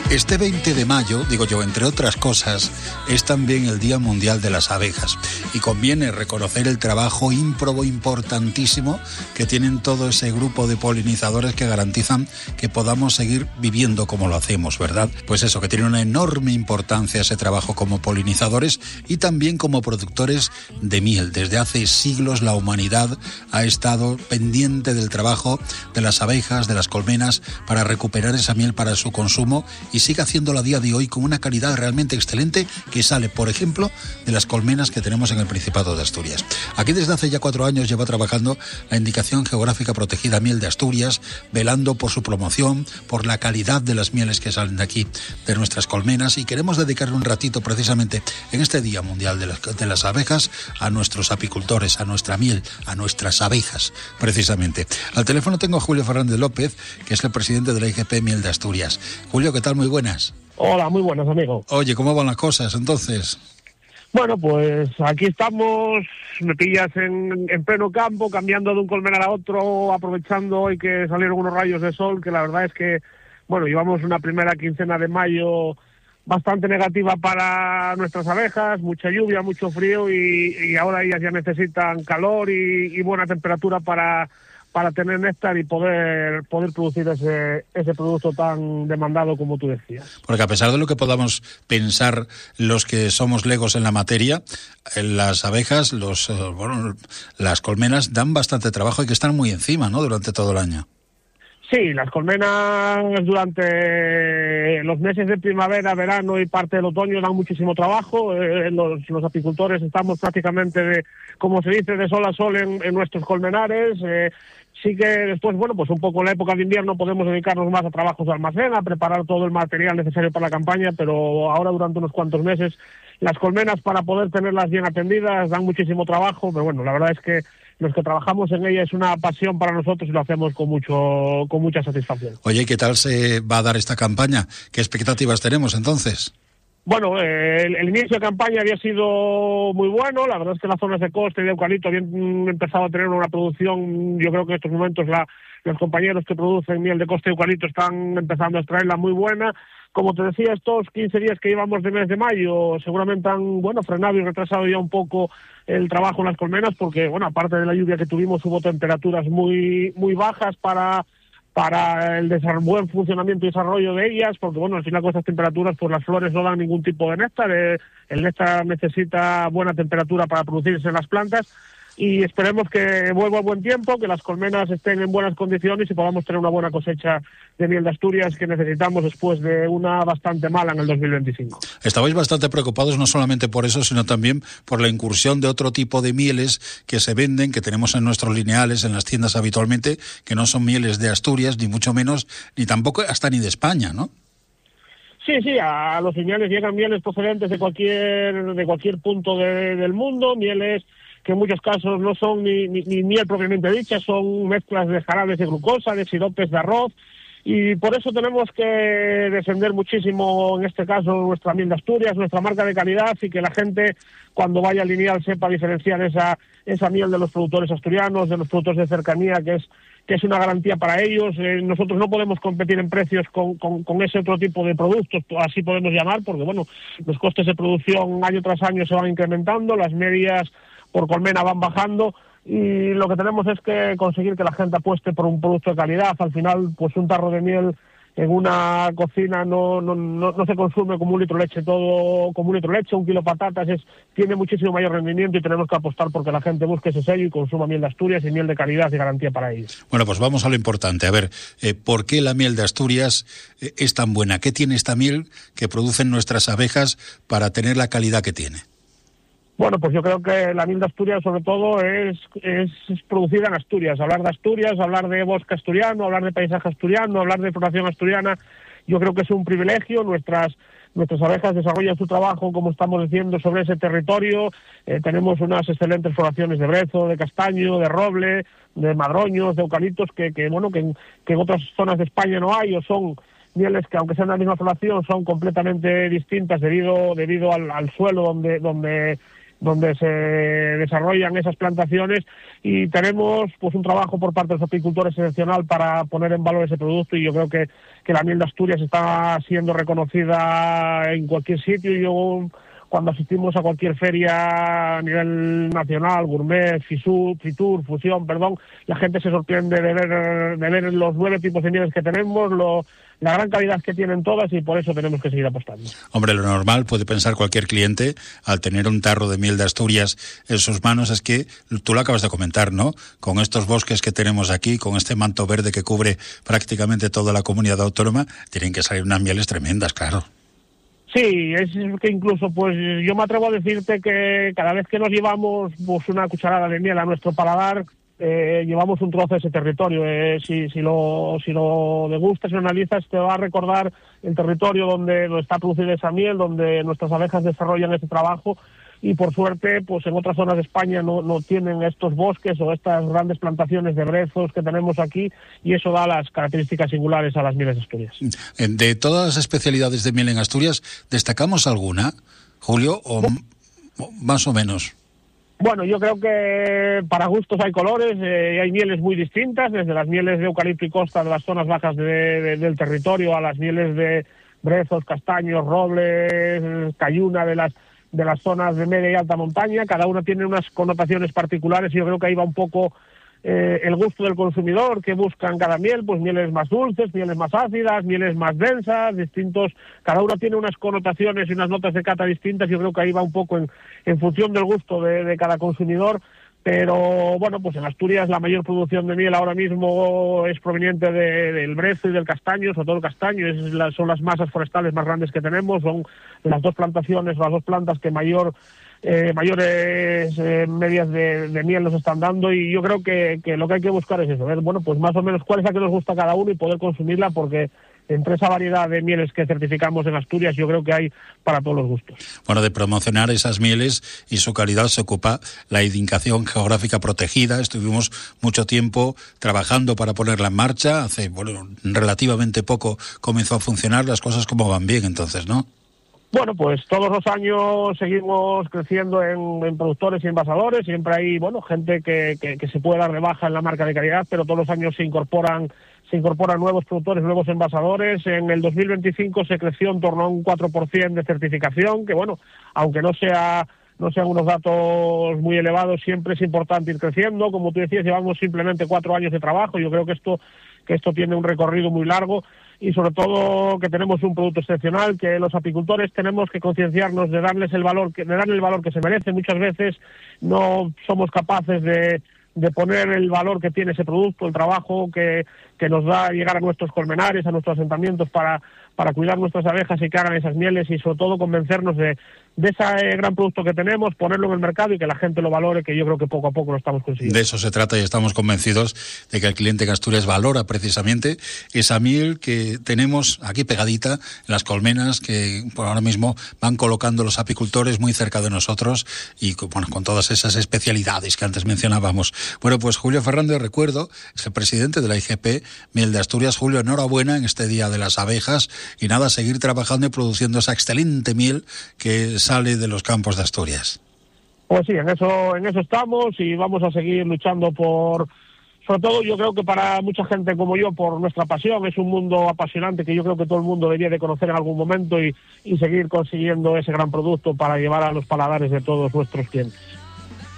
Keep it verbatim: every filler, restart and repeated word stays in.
Este veinte de mayo, digo yo, entre otras cosas, es también el Día Mundial de las Abejas y conviene reconocer el trabajo ímprobo importantísimo que tienen todo ese grupo de polinizadores que garantizan que podamos seguir viviendo como lo hacemos, ¿verdad? Pues eso, que tiene una enorme importancia ese trabajo como polinizadores y también como productores de miel. Desde hace siglos la humanidad ha estado pendiente del trabajo de las abejas, de las colmenas, para recuperar esa miel para su consumo y sigue haciéndolo a día de hoy con una calidad realmente excelente que sale, por ejemplo, de las colmenas que tenemos en el Principado de Asturias. Aquí desde hace ya cuatro años lleva trabajando la Indicación Geográfica Protegida Miel de Asturias, velando por su promoción, por la calidad de las mieles que salen de aquí, de nuestras colmenas, y queremos dedicarle un ratito precisamente en este Día Mundial de las, de las Abejas a nuestros apicultores, a nuestra miel, a nuestras abejas, precisamente. Al teléfono tengo a Julio Fernández López, que es el presidente de la I G P Miel de Asturias. Julio, ¿qué tal? Muy buenas. Hola, muy buenas, amigo. Oye, ¿cómo van las cosas entonces? Bueno, pues aquí estamos, me pillas en, en pleno campo, cambiando de un colmenar a otro, aprovechando hoy que salieron unos rayos de sol, que la verdad es que, bueno, llevamos una primera quincena de mayo bastante negativa para nuestras abejas, mucha lluvia, mucho frío y, y ahora ellas ya necesitan calor y, y buena temperatura para... para tener néctar y poder poder producir ese ese producto tan demandado como tú decías. Porque a pesar de lo que podamos pensar los que somos legos en la materia, las abejas, los bueno, las colmenas dan bastante trabajo y que están muy encima, ¿no?, durante todo el año. Sí, las colmenas durante los meses de primavera, verano y parte del otoño dan muchísimo trabajo. Eh, los, los apicultores estamos prácticamente, de, como se dice, de sol a sol en, en nuestros colmenares. Eh, sí que después, bueno, pues un poco en la época de invierno podemos dedicarnos más a trabajos de almacén, a preparar todo el material necesario para la campaña, pero ahora durante unos cuantos meses las colmenas, para poder tenerlas bien atendidas, dan muchísimo trabajo, pero bueno, la verdad es que los que trabajamos en ella es una pasión para nosotros y lo hacemos con mucho con mucha satisfacción. Oye, ¿qué tal se va a dar esta campaña? ¿Qué expectativas tenemos entonces? Bueno, eh, el, el inicio de campaña había sido muy bueno. La verdad es que las zonas de costa y de eucalipto habían empezado a tener una producción. Yo creo que en estos momentos la, los compañeros que producen miel de costa y eucalipto están empezando a extraerla muy buena. Como te decía, estos quince días que llevamos de mes de mayo seguramente han, bueno, frenado y retrasado ya un poco el trabajo en las colmenas porque, bueno, aparte de la lluvia que tuvimos, hubo temperaturas muy muy bajas para para el buen funcionamiento y desarrollo de ellas, porque, bueno, al final con estas temperaturas pues las flores no dan ningún tipo de néctar. Eh, el néctar necesita buena temperatura para producirse en las plantas. Y esperemos que vuelva a buen tiempo, que las colmenas estén en buenas condiciones y podamos tener una buena cosecha de miel de Asturias que necesitamos después de una bastante mala en el dos mil veinticinco. Estabais bastante preocupados no solamente por eso, sino también por la incursión de otro tipo de mieles que se venden, que tenemos en nuestros lineales, en las tiendas habitualmente, que no son mieles de Asturias, ni mucho menos, ni tampoco hasta ni de España, ¿no? Sí, sí, a los lineales llegan mieles procedentes de cualquier de cualquier punto de, del mundo, mieles que en muchos casos no son ni, ni, ni miel propiamente dicha, son mezclas de jarabes de glucosa, de siropes de arroz, y por eso tenemos que defender muchísimo, en este caso, nuestra miel de Asturias, nuestra marca de calidad, y que la gente, cuando vaya al lineal, sepa diferenciar esa esa miel de los productores asturianos, de los productores de cercanía, que es que es una garantía para ellos. Eh, nosotros no podemos competir en precios con, con, con ese otro tipo de productos, así podemos llamar, porque, bueno, los costes de producción año tras año se van incrementando, las medias por colmena van bajando y lo que tenemos es que conseguir que la gente apueste por un producto de calidad. Al final, pues un tarro de miel en una cocina no no, no, no se consume como un litro de leche, todo como un litro de leche, un kilo de patatas, es, tiene muchísimo mayor rendimiento y tenemos que apostar porque la gente busque ese sello y consuma miel de Asturias y miel de calidad y garantía para ellos. Bueno, pues vamos a lo importante. A ver, eh, ¿por qué la miel de Asturias eh, es tan buena? ¿Qué tiene esta miel que producen nuestras abejas para tener la calidad que tiene? Bueno, pues yo creo que la miel de Asturias sobre todo es, es producida en Asturias. Hablar de Asturias, hablar de bosque asturiano, hablar de paisaje asturiano, hablar de floración asturiana, yo creo que es un privilegio. Nuestras nuestras abejas desarrollan su trabajo, como estamos diciendo, sobre ese territorio. Eh, tenemos unas excelentes floraciones de brezo, de castaño, de roble, de madroños, de eucaliptos, que, que bueno, que en, que en otras zonas de España no hay, o son mieles que, aunque sean la misma floración, son completamente distintas debido debido al, al suelo donde donde donde se desarrollan esas plantaciones, y tenemos pues un trabajo por parte de los apicultores excepcional para poner en valor ese producto, y yo creo que, que la miel de Asturias está siendo reconocida en cualquier sitio. Yo, cuando asistimos a cualquier feria a nivel nacional, gourmet, fisur, fritur, fusión, perdón, la gente se sorprende de ver, de ver los nueve tipos de mieles que tenemos, lo, la gran calidad que tienen todas, y por eso tenemos que seguir apostando. Hombre, lo normal, puede pensar cualquier cliente, al tener un tarro de miel de Asturias en sus manos, es que, tú lo acabas de comentar, ¿no? Con estos bosques que tenemos aquí, con este manto verde que cubre prácticamente toda la comunidad autónoma, tienen que salir unas mieles tremendas, claro. Sí, es que incluso, pues yo me atrevo a decirte que cada vez que nos llevamos pues una cucharada de miel a nuestro paladar, eh, llevamos un trozo de ese territorio. Eh, si, si lo si lo degustas y lo analizas, te va a recordar el territorio donde, donde está producida esa miel, donde nuestras abejas desarrollan ese trabajo, y por suerte, pues en otras zonas de España no, no tienen estos bosques o estas grandes plantaciones de brezos que tenemos aquí, y eso da las características singulares a las mieles de Asturias. De todas las especialidades de miel en Asturias, ¿destacamos alguna, Julio, o bueno, más o menos? Bueno, yo creo que para gustos hay colores, eh, hay mieles muy distintas, desde las mieles de eucalipto y costa de las zonas bajas de, de, del territorio, a las mieles de brezos, castaños, robles, cayuna de las de las zonas de media y alta montaña. Cada una tiene unas connotaciones particulares, y yo creo que ahí va un poco eh, el gusto del consumidor, que buscan cada miel, pues mieles más dulces, mieles más ácidas, mieles más densas, distintos, cada una tiene unas connotaciones y unas notas de cata distintas. Yo creo que ahí va un poco en, en función del gusto de, de cada consumidor. Pero bueno, pues en Asturias la mayor producción de miel ahora mismo es proveniente de, del brezo y del castaño, sobre todo el castaño. Es la, son las masas forestales más grandes que tenemos, son las dos plantaciones, las dos plantas que mayor eh, mayores eh, medias de, de miel nos están dando, y yo creo que, que lo que hay que buscar es eso, ver, bueno, pues más o menos cuál es la que nos gusta a cada uno y poder consumirla, porque entre esa variedad de mieles que certificamos en Asturias, yo creo que hay para todos los gustos. Bueno, de promocionar esas mieles y su calidad se ocupa la indicación geográfica protegida. Estuvimos mucho tiempo trabajando para ponerla en marcha. Hace, bueno, relativamente poco comenzó a funcionar. Las cosas como van bien, entonces, ¿no? Bueno, pues todos los años seguimos creciendo en, en productores y envasadores. Siempre hay, bueno, gente que, que, que se puede dar de baja en la marca de calidad, pero todos los años se incorporan se incorporan nuevos productores, nuevos envasadores. En el dos mil veinticinco se creció en torno a un cuatro por ciento de certificación, que bueno, aunque no sea no sean unos datos muy elevados, siempre es importante ir creciendo. Como tú decías, llevamos simplemente cuatro años de trabajo. Yo creo que esto que esto tiene un recorrido muy largo, y sobre todo que tenemos un producto excepcional, que los apicultores tenemos que concienciarnos de darles el valor que de darle el valor que se merece. Muchas veces no somos capaces de de poner el valor que tiene ese producto, el trabajo que, que nos da llegar a nuestros colmenares, a nuestros asentamientos para, para cuidar nuestras abejas y que hagan esas mieles, y sobre todo convencernos de, de ese eh, gran producto que tenemos, ponerlo en el mercado y que la gente lo valore, que yo creo que poco a poco lo estamos consiguiendo. De eso se trata, y estamos convencidos de que el cliente en Asturias valora precisamente esa miel que tenemos aquí pegadita en las colmenas, que por ahora mismo van colocando los apicultores muy cerca de nosotros, y bueno, con todas esas especialidades que antes mencionábamos. Bueno, pues Julio Fernández, recuerdo, es el presidente de la I G P Miel de Asturias. Julio, enhorabuena en este Día de las Abejas, y nada, seguir trabajando y produciendo esa excelente miel que sale de los campos de Asturias. Pues sí, en eso, en eso estamos, y vamos a seguir luchando por, sobre todo yo creo que para mucha gente como yo, por nuestra pasión. Es un mundo apasionante que yo creo que todo el mundo debería de conocer en algún momento, y, y seguir consiguiendo ese gran producto para llevar a los paladares de todos nuestros clientes.